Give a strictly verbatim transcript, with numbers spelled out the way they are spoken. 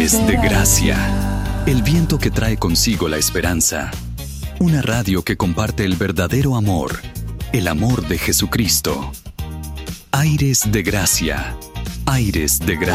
Aires de Gracia. El viento que trae consigo la esperanza. Una radio que comparte el verdadero amor. El amor de Jesucristo. Aires de Gracia. Aires de Gracia.